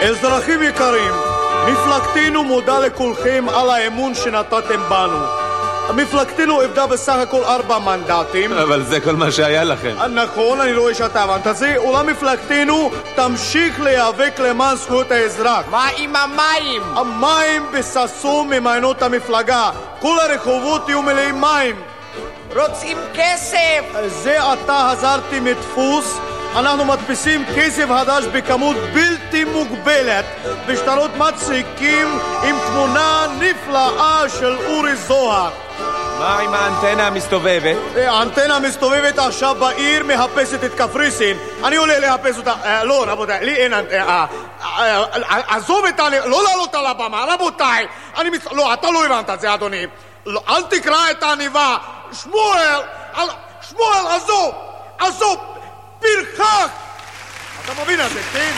אזרחים יקרים, מפלגתנו מודה לכולכם על האמון שנתתם בנו. מפלגתנו עבדה בסך הכל 4 מנדטים. אבל זה כל מה שהיה לכם. נכון, אני רואה שאתה הבנת את זה. אולם מפלגתנו תמשיך להיאבק למען זכויות האזרח. מה עם המים? המים בששון ממיינות המפלגה. כל הרחובות יהיו מלאים מים. רוצים כסף. זה עתה חזרתי מדפוס. אנחנו מדפיסים כסף חדש בכמות בלתי מוגבלת בשטרות מצחיקים עם תמונה נפלאה של אורי זוהר. מה עם האנטנה המסתובבת? האנטנה המסתובבת עכשיו בעיר מחפשת את קפריסין. אני עולה לחפש אותה. לא, רבותיי, לי אין אנטנה. עזוב את לא לעלות על הבמה, רבותיי. לא, אתה לא הבנת את זה, אדוני. אל תקרא את העניבה. שמואל, עזוב. פרחח! אתה מבין את זה, כן?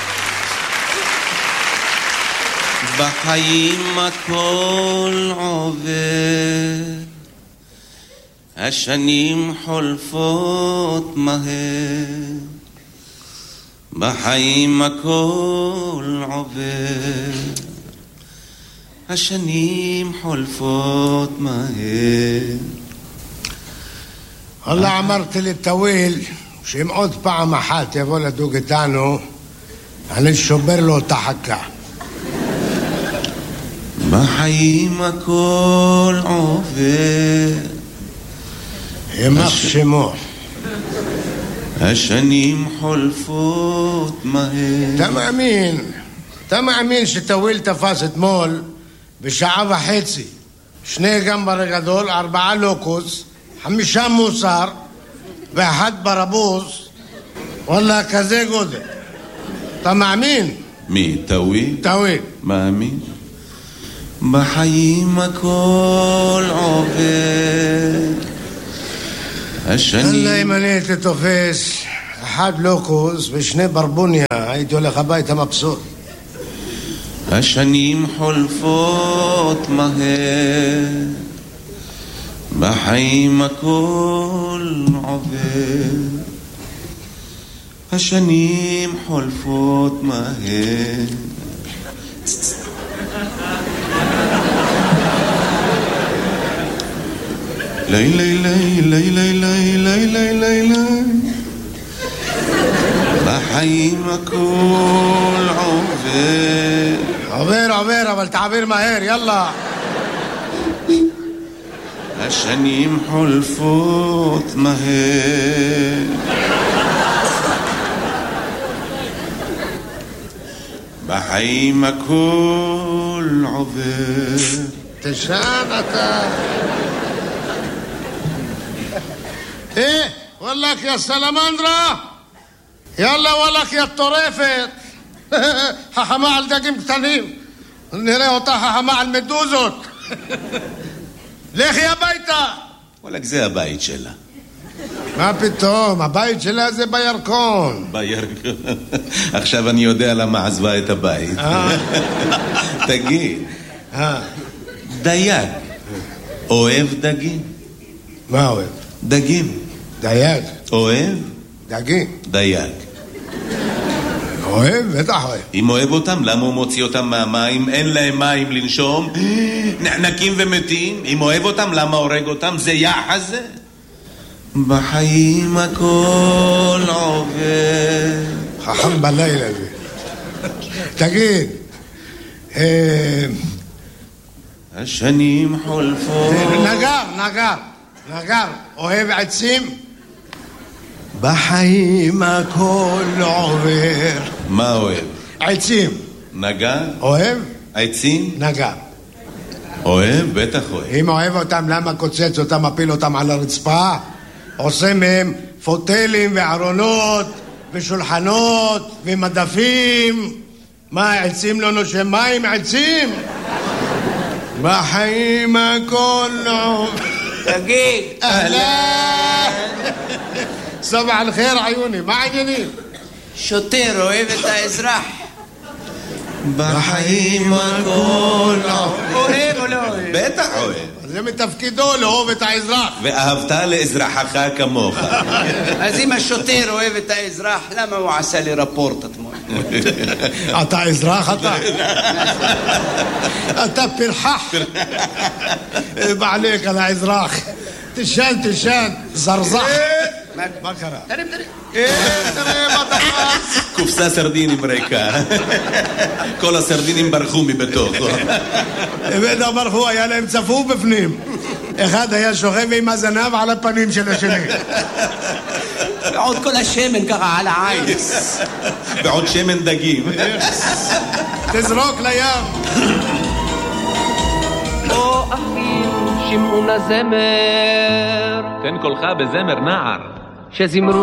בחיים הכל עובר, השנים חולפות מהר. בחיים הכל עובר, השנים חולפות מהר. والله אמרתי לטוויל שאם עוד פעם אחת יבוא לדוג איתנו, אני שובר לו את החכה. בחיים הכל עובר, ימח שמו. השנים חולפות מהר. אתה מאמין שטוויל תפס אתמול בשעה וחצי 2 גמבר גדול, 4 לוקוס, 5 מוסר ואחד ברבוז, וואלה כזה גודל. אתה מאמין? מי? טוויל? טוויל. מאמין. בחיים הכל עובר, השנים... אללה, אם אני הייתי תופס 1 לוקוס ו2 ברבוניה, הייתי הולך הביתה מבסוט. השנים חולפות מהר, בחיים הכל עובר, השנים חולפות מהר. לילה בחיים הכל עובר, אבל תעביר מהר, יאללה. השנים חולפות מהר, בחיים הכל עובר. תשען אתה. וואלך יא סלמנדרה, יאללה וואלך יא טורפת. חכמה על דגים קטנים, נראה אותה חכמה על מדוזות. לכי הביתה. וואלק, זה הבית שלה. מה פתאום? הבית שלה זה בירקון. בירקון. עכשיו אני יודע למה עזבה את הבית. תגיד, דייג אוהב דגים? מה אוהב? דגים. דייג. אוהב? דגים. דייג. אוהב? בטח אוהב. אם אוהב אותם, למה הוא מוציא אותם מהמים? אין להם מים לנשום, נחנקים ומתים. אם אוהב אותם, למה הורג אותם? זה יחס זה. בחיים הכל עובר. חכם בלילה זה. תגיד, השנים חולפות. נגר, אוהב עצים? בחיים הכל עובר. מה אוהב? עצים. נגר? אוהב? עצים? נגר. אוהב? בטח אוהב. אם אוהב אותם, למה קוצץ אותם, מפיל אותם על הרצפה? עושה מהם פוטלים וארונות ושולחנות ומדפים. מה, עצים לא נושם מים? עצים? בחיים הכל עובר. תגיד. אהלן. סבח אל-חיר עיוני, מה העניינים? שוטר אוהב את האזרח. בחיים הכל אוהב או לא אוהב? בטח אוהב. זה מתפקידו לאהוב את האזרח. ואהבת לאזרחך כמוך. אז אם השוטר אוהב את האזרח, למה הוא עשה לי רפורט אתמול? אתה אזרח אתה? אתה פרחח. בעליק על האזרח. תשן, זרזח. מה קרה? תראה מה תפס. קופסה סרדינים ריקה. כל הסרדינים ברחו מבתוך. בטח ברחו, היה להם צפוף בפנים. אחד היה שוכב עם הזנב על הפנים של השני. ועוד כל השמן ככה על העין. ועוד שמן דגים. תזרוק לים. או אחים שמעון הזמר, תן קולך בזמר נער. שזמרו